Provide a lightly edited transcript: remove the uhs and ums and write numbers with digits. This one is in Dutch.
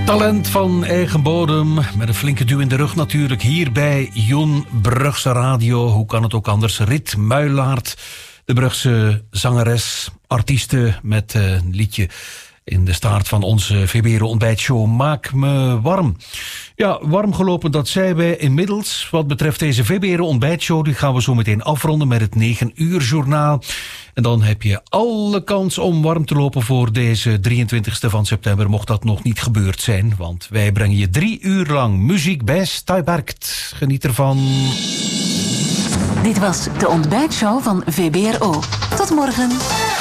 Talent van eigen bodem, met een flinke duw in de rug natuurlijk. Hier bij Jon Brugse Radio, hoe kan het ook anders? Rit Muilaert, de Brugse zangeres, artieste met een liedje in de staart van onze VBRO ontbijtshow Maak me warm. Ja, warm gelopen, dat zijn wij inmiddels. Wat betreft deze VBRO ontbijtshow, die gaan we zo meteen afronden met het 9 uur journaal. En dan heb je alle kans om warm te lopen voor deze 23e van september, mocht dat nog niet gebeurd zijn. Want wij brengen je 3 uur lang muziek bij Stuybergt. Geniet ervan. Dit was de ontbijtshow van VBRO. Tot morgen.